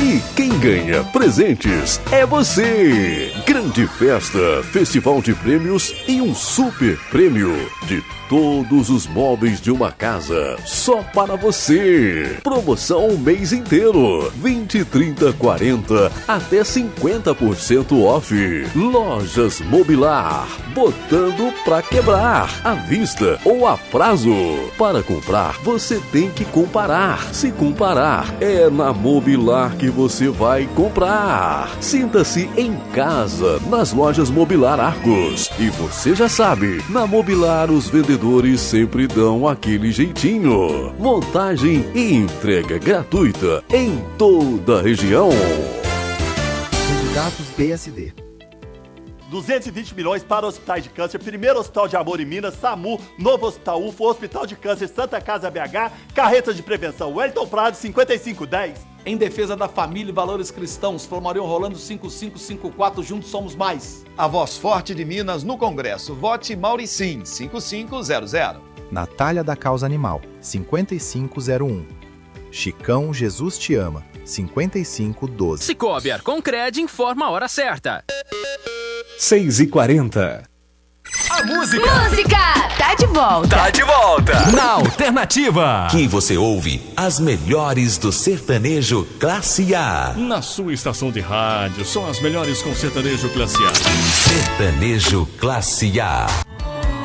E quem ganha presentes é você! Grande festa, festival de prêmios e um super prêmio de todos os móveis de uma casa, só para você. Promoção o mês inteiro, 20, 30, 40, até 50% off. Lojas Mobilar, botando pra quebrar, à vista ou a prazo. Para comprar, você tem que comparar. Se comparar, é na Mobilar que você vai comprar. Sinta-se em casa, nas lojas Mobilar Argos. E você já sabe, na Mobilar os vendedores sempre dão aquele jeitinho. Montagem e entrega gratuita em toda a região. Candidatos PSD. 220 milhões para hospitais de câncer, primeiro hospital de amor em Minas, SAMU, novo hospital UFO, hospital de câncer Santa Casa BH, carretas de prevenção, Wellington Prado, 5510. Em defesa da família e valores cristãos, Flamarion Rolando 5554, juntos somos mais. A voz forte de Minas no Congresso, vote Mauricim, 5500. Natália da Causa Animal, 5501. Chicão Jesus Te Ama, 5512. Cicobi Arconcred informa a hora certa. 6h40. A música tá de volta. Tá de volta. Na Alternativa. Aqui você ouve as melhores do sertanejo Classe A. Na sua estação de rádio, são as melhores com sertanejo Classe A. Sertanejo Classe A.